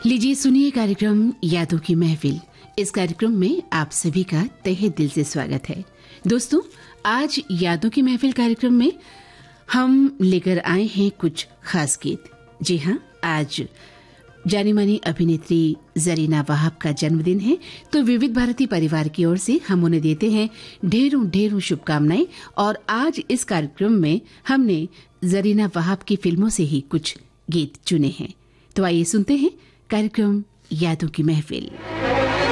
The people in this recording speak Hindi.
लीजिए सुनिए कार्यक्रम यादों की महफिल। इस कार्यक्रम में आप सभी का तहे दिल से स्वागत है। दोस्तों, आज यादों की महफिल कार्यक्रम में हम लेकर आए हैं कुछ खास गीत। जी हाँ, आज जानी मानी अभिनेत्री जरीना वहाब का जन्मदिन है, तो विविध भारती परिवार की ओर से हम उन्हें देते हैं ढेरों ढेरों शुभकामनाएं। और आज इस कार्यक्रम में हमने जरीना वहाब की फिल्मों से ही कुछ गीत चुने हैं। तो आइए सुनते हैं कार्यक्रम यादों की महफिल।